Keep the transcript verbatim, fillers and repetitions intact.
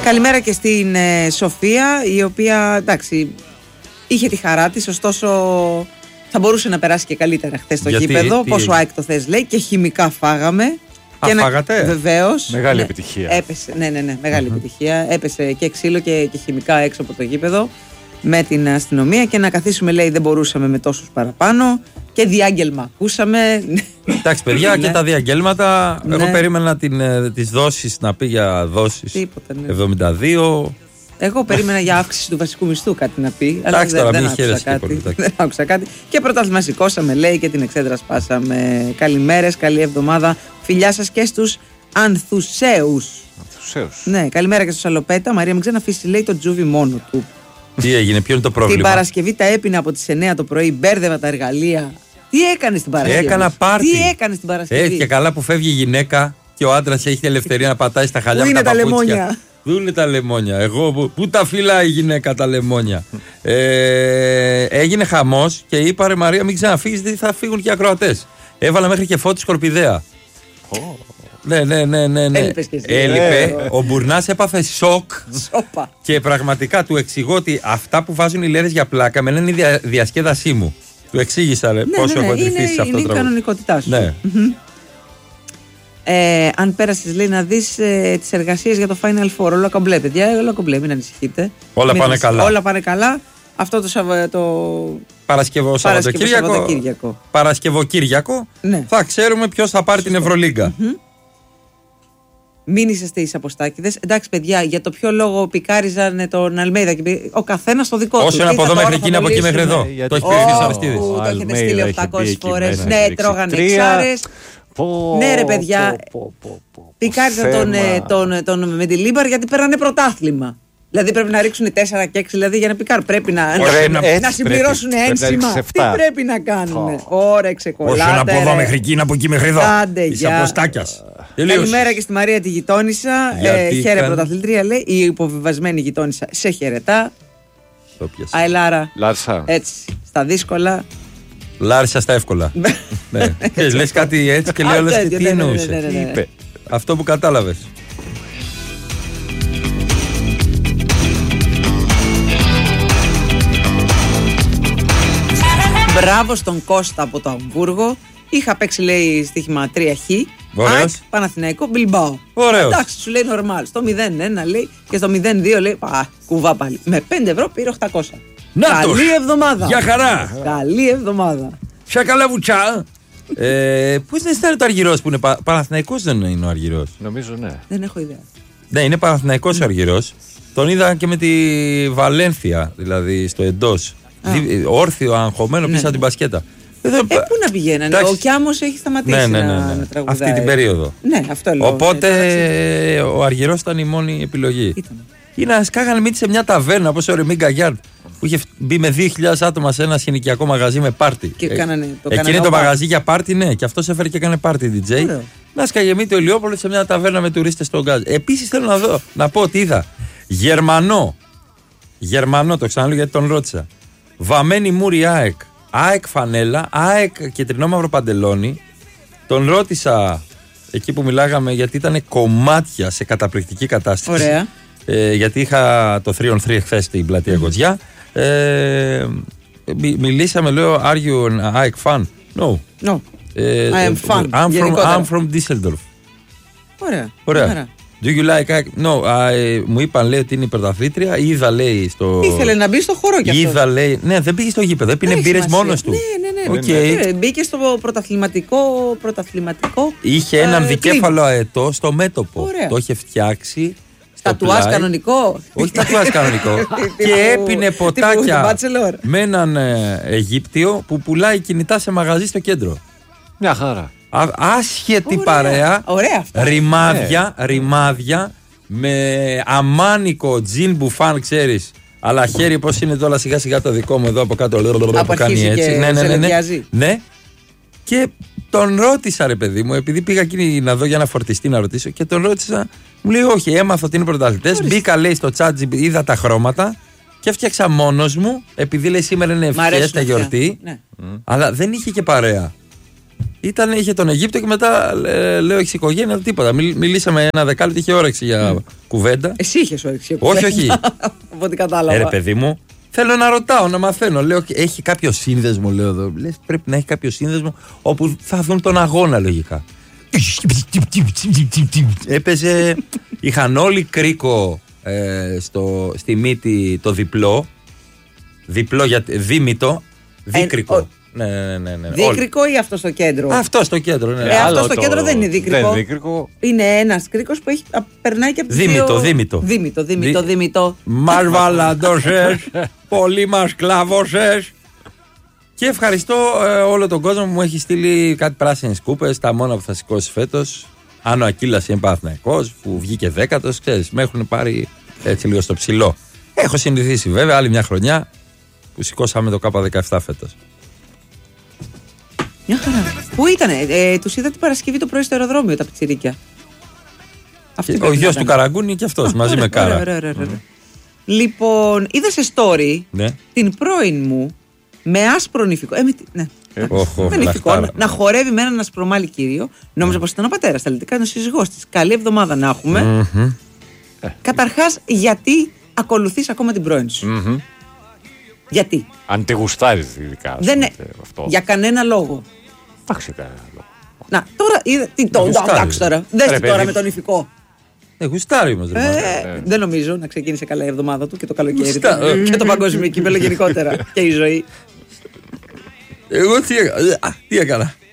Καλημέρα και στην ε, Σοφία, η οποία εντάξει είχε τη χαρά της, ωστόσο θα μπορούσε να περάσει και καλύτερα χθες στο Γιατί, γήπεδο. τι, Πόσο τι... ΑΕΚ το θες λέει, και χημικά φάγαμε. Α, και φάγατε. Βεβαίως. Μεγάλη ναι, επιτυχία. Έπεσε, ναι, ναι, ναι, μεγάλη Mm-hmm. επιτυχία. Έπεσε και ξύλο και, και χημικά έξω από το γήπεδο με την αστυνομία, και να καθίσουμε, λέει, δεν μπορούσαμε με τόσους παραπάνω, και διάγγελμα ακούσαμε. Εντάξει, παιδιά, και τα διαγγέλματα. Ναι. Εγώ περίμενα την, ε, τις δόσεις να πει για δόσεις. Τίποτα, ναι. εβδομήντα δύο. Εγώ περίμενα για αύξηση του βασικού μισθού κάτι να πει. Αλλά Εντάξει, δεν, τώρα, δεν, μην άκουσα χαίρεσαι και κάτι, πολύ, εντάξει. δεν άκουσα κάτι. Και πρωτάθλημα σηκώσαμε, λέει, και την εξέδρα σπάσαμε. Καλημέρες, καλή εβδομάδα. Φιλιά σας και στους Ανθουσέους. Ανθουσέους. Ναι, καλημέρα και στους Αλοπέτα. Μαρία, μην ξαναφήσει, λέει, το Τζούβι μόνο του. Τι έγινε, ποιο είναι το πρόβλημα? Την Παρασκευή τα έπινα από τις εννιά το πρωί, μπέρδευα τα εργαλεία. Τι έκανε την Παρασκευή? Έκανα πάρτι. Τι έκανε την Παρασκευή? Έτσι και καλά που φεύγει η γυναίκα και ο άντρας έχει την ελευθερία να πατάει στα χαλιά Πού με είναι τα τα παπούτσια. λεμόνια? Πού είναι τα λεμόνια? Εγώ, που, πού τα φυλάει η γυναίκα τα λεμόνια? ε, έγινε χαμός και είπα, ρε Μαρία, μην ξαναφύγεις, γιατί θα φύγουν και οι ακροατές. Έβαλα μέχρι και φώτη σκορπιδέα. Oh. Ναι, ναι, ναι, ναι, ναι. Έλειπες και εσύ. Έλειπε. Ε, ο Μπουρνάς έπαθε σοκ. Σόπα. Και πραγματικά του εξηγώ ότι αυτά που βάζουν οι λέρες για πλάκα με είναι η δια, διασκέδασή μου. Του εξήγησα, ρε, Ναι, πόσο ναι, ναι, έχω είναι, εντρυφήσει σε αυτό είναι το η τραγούδι. κανονικότητά σου. Ναι. Ε, αν πέρασες, λέει, να δεις ε, τις εργασίες για το Final Four. Όλα κομπλέ, παιδιά, όλα κομπλέ, μην ανησυχείτε. Όλα Μην πάνε ανησυχείτε. καλά. Όλα πάνε καλά. Αυτό το, Σαββα, το... Παρασκευό Σαββατοκύριακο. Σαββατοκύριακο. Παρασκευοκύριακο. Ναι. Θα ξέρουμε ποιος θα πάρει την Ευρωλίγκα. Mm-hmm. Μην είσαστε εις αποστάκηδες. Εντάξει, παιδιά, για το ποιο λόγο πικάριζαν τον Αλμέιδα. Ο καθένας το δικό του. Όσο είναι από εδώ μέχρι εκεί, είναι από εκεί μέχρι εδώ. γιατί- Το έχει πει ο Χρήστος Ω, Αριστίδης. το έχετε Αλμέιδα στείλει έχει οκτακόσιες μπει εκεί φορές. μέσα, Ναι, έχει ρίξει τρώγανε τρία. εξάρες. Πω, Ναι, ρε, παιδιά. πω, πω, πω. Πικάριζαν τον, Θέμα. ε, τον, τον Μεντιλίμπαρ γιατί πέρανε πρωτάθλημα. Δηλαδή πρέπει να ρίξουν τέσσερα και έξι δηλαδή, για να πικάρουν. Πρέπει να, Ωραία, να, έτσι να συμπληρώσουν πρέπει. Πρέπει να ένσημα. ρίξεις Τι εφτά. πρέπει να κάνουν? Ωραία, ξεκολλάτε. Όσο είναι από εδώ ρε. μέχρι εκεί, είναι από εκεί μέχρι εδώ. Άντε, Της γεια. αποστάκιας. Καλημέρα και στη Μαρία τη γειτόνισσα. Ε, Γιατί χαίρε καν- πρωταθλήτρια, λέει. Η υποβιβασμένη γειτόνισσα σε χαιρετά. Το πιάσα. Αελάρα. Λάρσα. Έτσι. Στα δύσκολα. Λάρισα στα εύκολα. Ναι. Και λες κάτι έτσι και λέει Α, όλες και τέτοιο, τι ναι, ναι, ναι, εννοούσε. ναι, ναι, ναι. Είπε. Αυτό που κατάλαβες. Μπράβο στον Κώστα από το Αμβούργο. Είχα παίξει, λέει, στοίχημα τρία χ. Ωραίος. ΑΕΚ, Παναθηναϊκό, Μπιλμπάο. Ωραίος. Εντάξει, σου λέει νορμάλ. Στο μηδέν ένα λέει και στο μηδέν δύο λέει. Α, κουβά πάλι. Με πέντε ευρώ πήρε οκτακόσια. Νάτος. Καλή εβδομάδα. Για χαρά. Καλή εβδομάδα. Ποια καλά βουτσά. ε, Πώς δεν αισθάνεται ο Αργυρός που είναι πα... Παναθηναϊκός, δεν είναι ο Αργυρός? Νομίζω ναι. Δεν έχω ιδέα. Ναι, είναι Παναθηναϊκός ο Αργυρός. Τον είδα και με τη Βαλένθια, δηλαδή στο εντός. Δι- Όρθιο, αγχωμένο Ναι. πίσω από την μπασκέτα. Ε, Ε, πού να πηγαίνανε. Εντάξει. Ο Κιάμος έχει σταματήσει Ναι, ναι, ναι, να, ναι. να τραγουδάει. Αυτή την περίοδο. Ναι, αυτό λέω. Οπότε Ε, τώρα ο Αργυρός ήταν η μόνη επιλογή. Ήταν. Ή να σκάγανε μύτη σε μια ταβέρνα όπως ο Ρεμί Γκαγιάρντ, που είχε μπει με δύο χιλιάδες άτομα σε ένα συνοικιακό μαγαζί με πάρτι. Και κάνανε- το Εκείνη κάνανε το όπα. μαγαζί για πάρτι, ναι, και αυτό έφερε και έκανε πάρτι ντι τζέι. Ωραίο. Να σκάγε μύτη ο Ηλιόπολος σε μια ταβέρνα με τουρίστες στον γκάζ. Επίσης θέλω να δω, να πω ότι είδα Γερμανό. Γερμανό, το ξαναλέω γιατί τον ρώτησα. Βαμμένη μούρη ΑΕΚ. ΑΕΚ φανέλα, ΑΕΚ κεντρινό μαύρο παντελόνι. Τον ρώτησα εκεί που μιλάγαμε γιατί ήταν κομμάτια σε καταπληκτική κατάσταση. Ωραία. Ε, γιατί είχα το τρία on τρία χθες στην πλατεία mm-hmm. Κοτζιά. Ε, μι, μιλήσαμε, λέω, are you an ΑΕΚ fan? No. No. Ε, I am fan, I'm from, γενικότερα. I'm from Düsseldorf. Ωραία. Ωραία. Ωραία. Do you like ΑΕΚ? No. I, μου είπαν, λέει, ότι είναι η πρωταθλήτρια. Είδα, λέει, στο... Ήθελε να μπει στο χώρο κι αυτό. Είδα, λέει, ναι, δεν πήγε στο γήπεδο, έπινε Δεν έχει μπύρες σημασία. μόνος του. Ναι, ναι, ναι. Okay. ναι. Μπήκε στο πρωταθληματικό. πρωταθληματικό Είχε έναν ε, δικέφαλο αετό στο μέτωπο. Ωραία. Το είχε φτιάξει. στο Τατουάζ πλάι. κανονικό. Όχι τατουάζ κανονικό. Και έπινε ποτάκια με έναν ε, Αιγύπτιο που πουλάει κινητά σε μαγαζί στο κέντρο. Μια χαρά. Α, άσχετη Ωραία. παρέα. Ωραία αυτά. Ρημάδια, ρημάδια με αμάνικο τζιν μπουφάν, ξέρεις. Αλλά χέρι πώς είναι τώρα σιγά σιγά το δικό μου εδώ από κάτω. Από αρχίζει και ναι, ναι, ναι, ναι. ζελεδιάζει. Ναι. Και τον ρώτησα, ρε παιδί μου, επειδή πήγα εκεί να δω για ένα φορτιστή να ρωτήσω, και τον ρώτησα, μου λέει όχι, έμαθα ότι είναι πρωταθλητές. Μπήκα, λέει, στο chat, είδα τα χρώματα και έφτιαξα μόνος μου, επειδή λέει σήμερα είναι Μ' αρέσουν ευχές, τα αυτά. γιορτή. Ναι. Αλλά δεν είχε και παρέα. Ήταν, είχε τον Αιγύπτο και μετά λέ, λέω έχει οικογένεια, τίποτα. Μιλ, μιλήσαμε ένα δεκάλεπτο, είχε όρεξη για mm. κουβέντα. Εσύ είχες όρεξη για κουβέντα. Όχι, όχι. Από ό,τι κατάλαβα. Ε, ρε παιδί μου, θέλω να ρωτάω, να μαθαίνω. Λέω, έχει κάποιο σύνδεσμο, λέω εδώ. Λες, πρέπει να έχει κάποιο σύνδεσμο όπου θα δουν τον αγώνα λογικά. Έπαιζε, είχαν όλοι κρίκο ε, στο, στη μύτη το διπλό. Διπλό για δίμητο, δίκρικο. Ε, ο... Ναι, ναι, ναι, ναι. Δίκρικο ή αυτό στο κέντρο? Αυτό στο κέντρο, ναι. Ε, αυτό στο το... κέντρο δεν είναι δίκρικο. Δεν δίκρικο. Είναι ένας κρίκος που έχει, α, περνάει και από τις δίμητο, δύο... δίμητο. Δίμητο, δίμητο, Δι... δίμητο. Μας βαλαντώσες, πολύ μας κλάβωσες. Και ευχαριστώ ε, όλο τον κόσμο που μου έχει στείλει κάτι πράσινες κούπες, τα μόνα που θα σηκώσει φέτος. Αν ο Ακύλας είναι Παναθηναϊκός, που βγήκε δέκατος, ξέρεις, με έχουν πάρει έτσι λίγο στο ψηλό. Έχω συνηθίσει βέβαια άλλη μια χρονιά που σηκώσαμε το Κάπα δεκαεπτά φέτος. Μια χαρά. Πού ήτανε, ε, τους είδα την Παρασκευή το πρωί στο αεροδρόμιο τα πιτσιρίκια. Ο γιος του Καραγκούνη και αυτός, μαζί ωραία, με Κάρα. Ωραία, ωραία, ωραία. Mm. Λοιπόν, είδα σε story ναι. την πρώην μου με άσπρο νηφικό. Ε, με, ναι. Ε, oh, με νηφικό, να, να χορεύει με έναν ασπρομάλι κύριο. Νόμιζα mm. πως ήταν ο πατέρας, τελικά είναι ο σύζυγός της. Καλή εβδομάδα να έχουμε. Mm-hmm. Καταρχάς, γιατί ακολουθείς ακόμα την πρώην σου? Mm-hmm. Γιατί? Αν τη γουστάρεις ειδικά. Δεν είναι. Για κανένα λόγο. Εντάξει, κανένα λόγο. Να, τώρα είδα. Τι το εντάξει τώρα. Δες τώρα με τον ηφικό. Ε, γουστάρει όμως. Ε, ε, δεν νομίζω να ξεκίνησε καλά η εβδομάδα του και το καλοκαίρι του. Και το παγκόσμιο κύπελλο γενικότερα. Και η ζωή. Εγώ τι έκανα. Τι έκανα.